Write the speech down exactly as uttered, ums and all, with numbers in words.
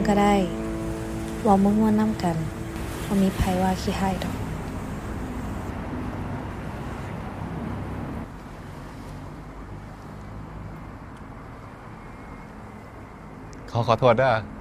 ก็ได้เว้าม่วนๆนำกันบ่มีไผว่าขี้ร้ายดอกขอขอโทษเด้อ